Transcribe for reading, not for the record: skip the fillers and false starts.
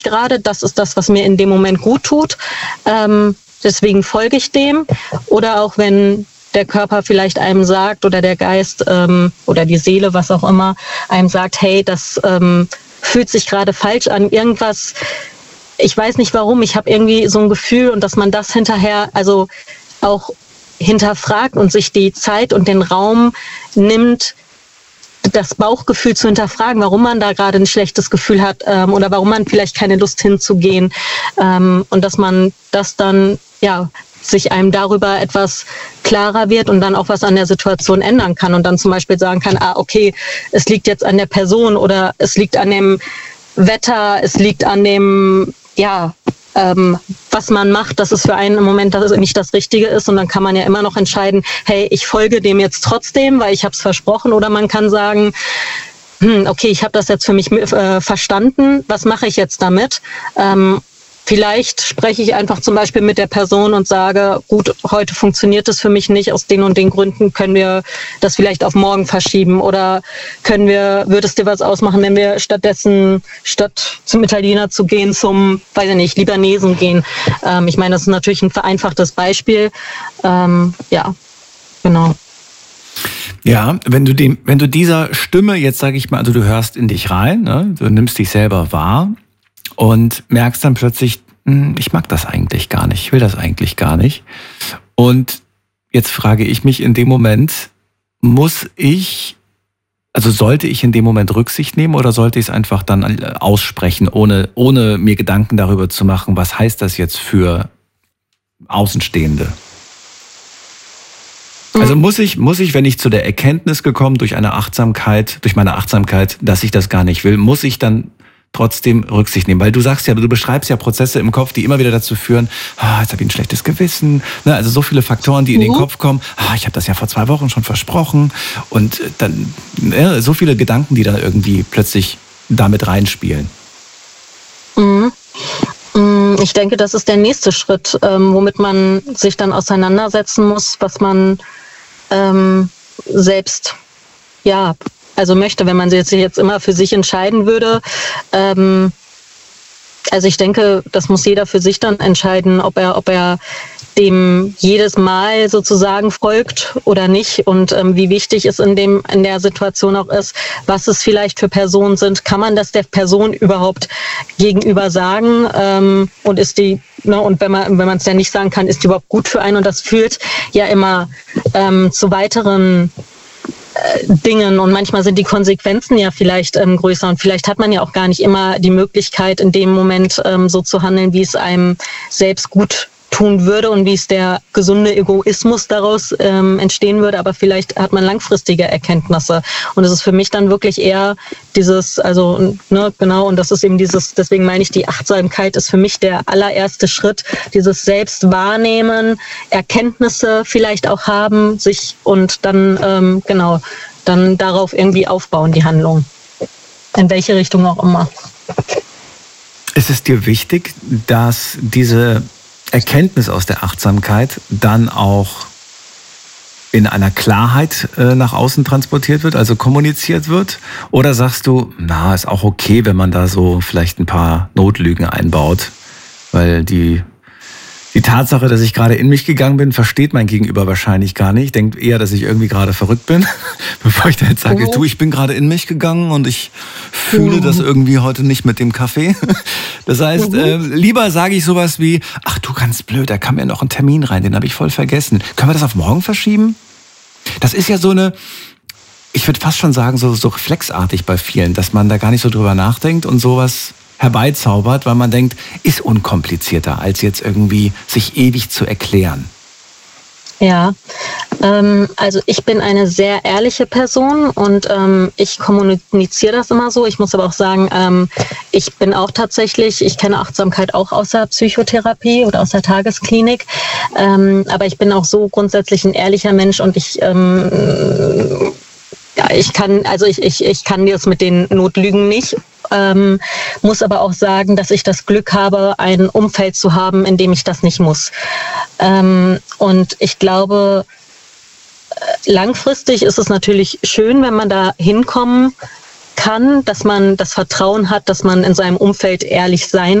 gerade, das ist das, was mir in dem Moment gut tut. Deswegen folge ich dem. Oder auch wenn der Körper vielleicht einem sagt oder der Geist oder die Seele, was auch immer, einem sagt, hey, das fühlt sich gerade falsch an, irgendwas, ich weiß nicht warum, ich habe irgendwie so ein Gefühl, und dass man das hinterher also auch hinterfragt und sich die Zeit und den Raum nimmt, das Bauchgefühl zu hinterfragen, warum man da gerade ein schlechtes Gefühl hat oder warum man vielleicht keine Lust hinzugehen und dass man das dann, ja, sich einem darüber etwas klarer wird und dann auch was an der Situation ändern kann und dann zum Beispiel sagen kann, okay, es liegt jetzt an der Person oder es liegt an dem Wetter, es liegt an dem, ja, was man macht, dass es für einen im Moment nicht das Richtige ist, und dann kann man ja immer noch entscheiden, hey, ich folge dem jetzt trotzdem, weil ich habe es versprochen, oder man kann sagen, okay, ich habe das jetzt für mich verstanden, was mache ich jetzt damit? Vielleicht spreche ich einfach zum Beispiel mit der Person und sage, gut, heute funktioniert es für mich nicht, aus den und den Gründen können wir das vielleicht auf morgen verschieben, oder würde es dir was ausmachen, wenn wir stattdessen, statt zum Italiener zu gehen, zum, weiß ich nicht, Libanesen gehen. Ich meine, das ist natürlich ein vereinfachtes Beispiel. Ja, genau. Ja, wenn du dieser Stimme jetzt, sage ich mal, also du hörst in dich rein, ne? Du nimmst dich selber wahr und merkst dann plötzlich, ich mag das eigentlich gar nicht, ich will das eigentlich gar nicht. Und jetzt frage ich mich in dem Moment, sollte ich in dem Moment Rücksicht nehmen oder sollte ich es einfach dann aussprechen, ohne mir Gedanken darüber zu machen, was heißt das jetzt für Außenstehende? Also muss ich, wenn ich zu der Erkenntnis gekommen durch meine Achtsamkeit, dass ich das gar nicht will, muss ich dann trotzdem Rücksicht nehmen? Weil du beschreibst ja Prozesse im Kopf, die immer wieder dazu führen, jetzt habe ich ein schlechtes Gewissen. Ne? Also so viele Faktoren, die in den Kopf kommen. Ich habe das ja vor 2 Wochen schon versprochen. Und dann so viele Gedanken, die dann irgendwie plötzlich damit reinspielen. Ich denke, das ist der nächste Schritt, womit man sich dann auseinandersetzen muss, was man selbst, ja, also möchte, wenn man sich jetzt immer für sich entscheiden würde. Also ich denke, das muss jeder für sich dann entscheiden, ob er dem jedes Mal sozusagen folgt oder nicht, und wie wichtig es in der Situation auch ist, was es vielleicht für Personen sind. Kann man das der Person überhaupt gegenüber sagen? Und ist die, und wenn man es ja nicht sagen kann, ist die überhaupt gut für einen? Und das führt ja immer zu weiteren Dingen, und manchmal sind die Konsequenzen ja vielleicht größer, und vielleicht hat man ja auch gar nicht immer die Möglichkeit, in dem Moment so zu handeln, wie es einem selbst gut tun würde und wie es der gesunde Egoismus daraus entstehen würde, aber vielleicht hat man langfristige Erkenntnisse, und es ist für mich dann wirklich eher dieses, also genau, und das ist eben dieses, deswegen meine ich, die Achtsamkeit ist für mich der allererste Schritt, dieses Selbstwahrnehmen, Erkenntnisse vielleicht auch haben, sich und dann dann darauf irgendwie aufbauen, die Handlung, in welche Richtung auch immer. Ist es dir wichtig, dass diese Erkenntnis aus der Achtsamkeit dann auch in einer Klarheit nach außen transportiert wird, also kommuniziert wird? Oder sagst du, ist auch okay, wenn man da so vielleicht ein paar Notlügen einbaut, weil die Tatsache, dass ich gerade in mich gegangen bin, versteht mein Gegenüber wahrscheinlich gar nicht. Denkt eher, dass ich irgendwie gerade verrückt bin, bevor ich da jetzt sage, ich bin gerade in mich gegangen und ich fühle das irgendwie heute nicht mit dem Kaffee. Das heißt, lieber sage ich sowas wie, ach du, ganz blöd, da kam ja noch ein Termin rein, den habe ich voll vergessen. Können wir das auf morgen verschieben? Das ist ja so eine, ich würde fast schon sagen, so reflexartig bei vielen, dass man da gar nicht so drüber nachdenkt und sowas herbeizaubert, weil man denkt, ist unkomplizierter, als jetzt irgendwie sich ewig zu erklären. Ja, also ich bin eine sehr ehrliche Person und ich kommuniziere das immer so. Ich muss aber auch sagen, ich bin auch tatsächlich, ich kenne Achtsamkeit auch aus der Psychotherapie oder aus der Tagesklinik, aber ich bin auch so grundsätzlich ein ehrlicher Mensch, und ich kann das mit den Notlügen nicht. Muss aber auch sagen, dass ich das Glück habe, ein Umfeld zu haben, in dem ich das nicht muss. Und ich glaube, langfristig ist es natürlich schön, wenn man da hinkommen kann, dass man das Vertrauen hat, dass man in seinem Umfeld ehrlich sein